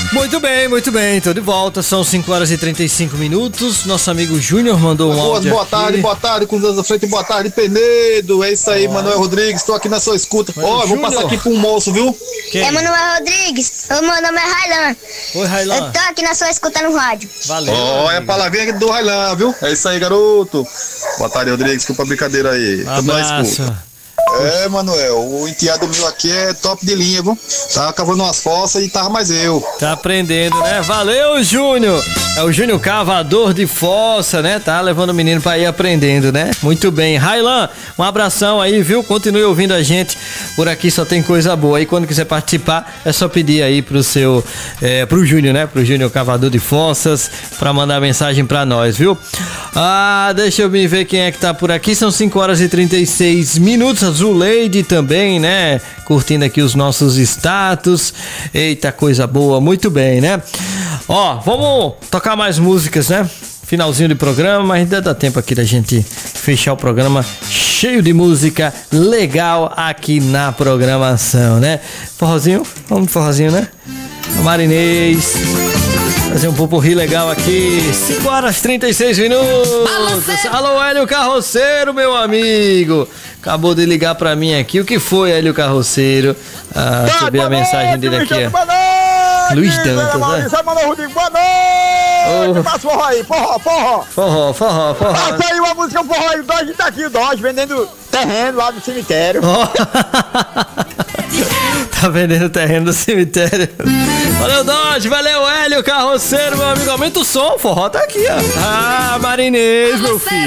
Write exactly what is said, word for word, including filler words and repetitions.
Muito bem, muito bem, tô de volta, são cinco horas e trinta e cinco minutos, nosso amigo Júnior mandou um boa, áudio Boa aqui. tarde, boa tarde, com Deus da frente, boa tarde, Penedo, é isso aí, Manuel Rodrigues, tô aqui na sua escuta. Ó, oh, vou passar aqui pro um moço, viu? Quem? É Manuel Rodrigues, o meu nome é Railan. Oi, Railan. Eu tô aqui na sua escuta no rádio. Valeu. Ó, oh, é a palavrinha do Railan, viu? É isso aí, garoto. Boa tarde, Rodrigues, desculpa a brincadeira aí. Tamo na escuta. É, Manuel, o enteado meu aqui é top de linha, viu? Tava cavando umas fossas e tava mais eu. Tá aprendendo, né? Valeu, Júnior! É o Júnior Cavador de Fossa, né? Tá levando o menino pra ir aprendendo, né? Muito bem. Railan, um abração aí, viu? Continue ouvindo a gente. Por aqui só tem coisa boa. E quando quiser participar, é só pedir aí pro seu... É, pro Júnior, né? Pro Júnior Cavador de Fossas, pra mandar mensagem pra nós, viu? Ah, deixa eu me ver quem é que tá por aqui. São cinco horas e trinta e seis minutos. A Zuleide também, né? Curtindo aqui os nossos status. Eita, coisa boa. Muito bem, né? Ó, vamos tocar mais músicas, né? Finalzinho de programa, mas ainda dá tempo aqui da gente fechar o programa cheio de música legal aqui na programação, né? Forrozinho? Vamos de forrozinho, né? Marinês. Fazer um pupurri legal aqui. cinco horas e trinta e seis minutos. Alô, Hélio Carroceiro, meu amigo. Acabou de ligar pra mim aqui. O que foi, Hélio Carroceiro? Ah, deixa eu ver a mensagem dele aqui. Luiz Dantas, né? Boa noite! Passa forró aí, forró, forró! Forró, forró, forró. Passa aí uma música forró aí, o Dodge tá aqui, o Dodge vendendo terreno lá no cemitério. Tá vendendo terreno do cemitério. Valeu, Dodge, valeu, Hélio Carroceiro, meu amigo. Aumenta o som, o forró tá aqui, ó. Ah, Marinês, meu filho.